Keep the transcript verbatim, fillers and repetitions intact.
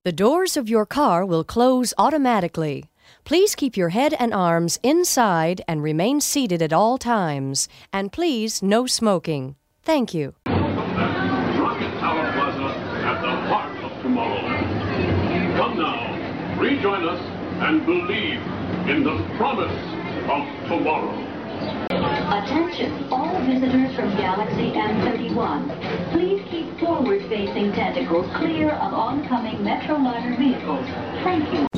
The doors of your car will close automatically. Please keep your head and arms inside and remain seated at all times. And please, no smoking. Thank you. Rocket Tower Plaza at the heart of tomorrow. Come now, rejoin us and believe in the promise of tomorrow. Attention, all visitors from Galaxy M thirty-one. Please keep forward-facing tentacles clear of oncoming Metroliner vehicles. Thank you.